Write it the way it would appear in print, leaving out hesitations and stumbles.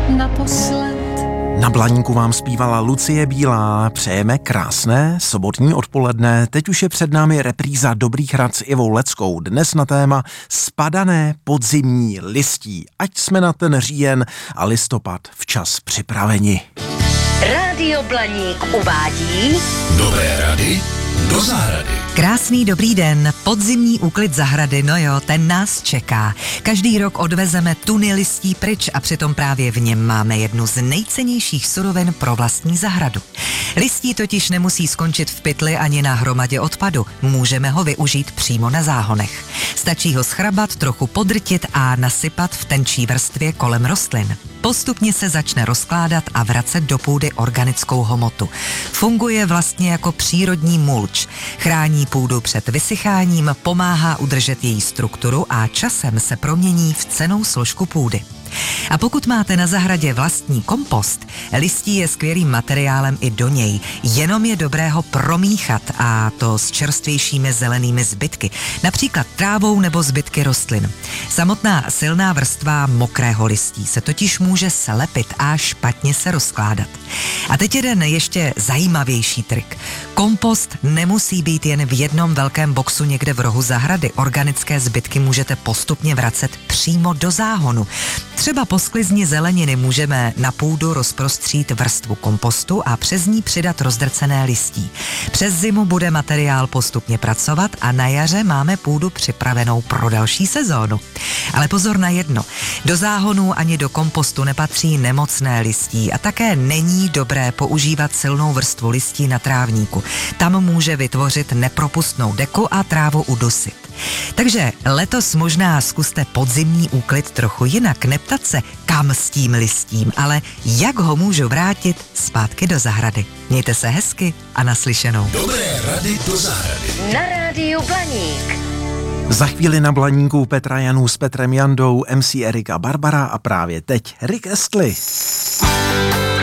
naposled. Na Blaníku vám zpívala Lucie Bílá. Přejeme krásné sobotní odpoledne. Teď už je před námi repríza Dobrých rad s Ivou Leckou. Dnes na téma spadané podzimní listí. Ať jsme na ten říjen a listopad včas připraveni. Rádio Blaník uvádí Dobré rady do zahrady. Krásný dobrý den, podzimní úklid zahrady, no jo, ten nás čeká. Každý rok odvezeme tuny listí pryč a přitom právě v něm máme jednu z nejcennějších surovin pro vlastní zahradu. Listí totiž nemusí skončit v pytli ani na hromadě odpadu, můžeme ho využít přímo na záhonech. Stačí ho schrabat, trochu podrtit a nasypat v tenčí vrstvě kolem rostlin. Postupně se začne rozkládat a vracet do půdy organickou hmotu. Funguje vlastně jako přírodní mulč. Chrání půdu před vysycháním, pomáhá udržet její strukturu a časem se promění v cennou složku půdy. A pokud máte na zahradě vlastní kompost, listí je skvělým materiálem i do něj, jenom je dobré ho promíchat, a to s čerstvějšími zelenými zbytky, například trávou nebo zbytky rostlin. Samotná silná vrstva mokrého listí se totiž může slepit a špatně se rozkládat. A teď jeden ještě zajímavější trik. Kompost nemusí být jen v jednom velkém boxu někde v rohu zahrady. Organické zbytky můžete postupně vracet přímo do záhonu. Třeba po sklizni zeleniny můžeme na půdu rozprostřít vrstvu kompostu a přes ní přidat rozdrcené listí. Přes zimu bude materiál postupně pracovat a na jaře máme půdu připravenou pro další sezónu. Ale pozor na jedno, do záhonu ani do kompostu nepatří nemocné listí a také není dobré používat silnou vrstvu listí na trávníku. Tam může vytvořit nepropustnou deku a trávu udusit. Takže letos možná zkuste podzimní úklid trochu jinak, neptat se, kam s tím listím, ale jak ho můžu vrátit zpátky do zahrady. Mějte se hezky a naslyšenou. Dobré rady do zahrady. na Rádiu Blaník. Za chvíli na Blaníku Petra Janů s Petrem Jandou, MC Erika Barbara a právě teď Rick Astley.